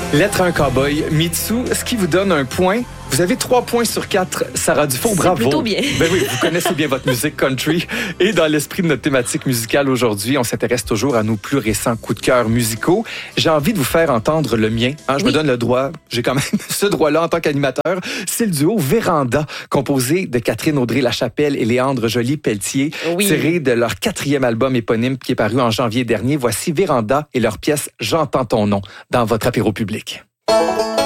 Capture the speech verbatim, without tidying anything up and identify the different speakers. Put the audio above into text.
Speaker 1: Lettre à un cowboy, Mitsu, ce qui vous donne un point. Vous avez trois points sur quatre. Sarah Dufault, bravo.
Speaker 2: C'est plutôt bien.
Speaker 1: Ben oui, vous connaissez bien votre musique country. Et dans l'esprit de notre thématique musicale aujourd'hui, on s'intéresse toujours à nos plus récents coups de cœur musicaux. J'ai envie de vous faire entendre le mien. Hein, je oui. me donne le droit, j'ai quand même ce droit-là en tant qu'animateur. C'est le duo Véranda, composé de Catherine Audrey-Lachapelle et Léandre Joly-Pelletier, oui. tiré de leur quatrième album éponyme qui est paru en janvier dernier. Voici Véranda et leur pièce « J'entends ton nom » dans votre apéro public.